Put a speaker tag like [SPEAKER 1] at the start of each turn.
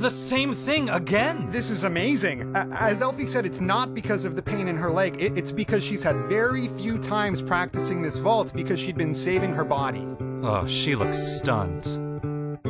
[SPEAKER 1] the same thing again!
[SPEAKER 2] This is amazing. As Elfie said, it's not because of the pain in her leg. It's because she's had very few times practicing this vault because she'd been saving her body.
[SPEAKER 1] Oh, she looks stunned.